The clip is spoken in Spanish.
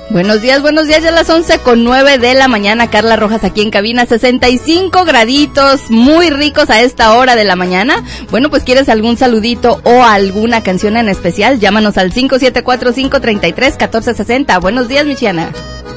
Buenos días, ya las 11:09 de la mañana. Carla Rojas aquí en cabina, 65 graditos, muy ricos a esta hora de la mañana. Bueno, pues ¿quieres algún saludito o alguna canción en especial? Llámanos al 5745331460. Buenos días, Michiana.